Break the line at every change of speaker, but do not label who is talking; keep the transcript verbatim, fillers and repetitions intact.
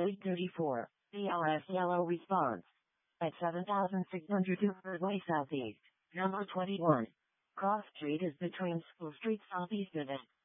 eight thirty-four, B L S yellow response. At seven thousand six hundred two Broadway Southeast, number twenty-one. Cross Street is between School Street Southeast and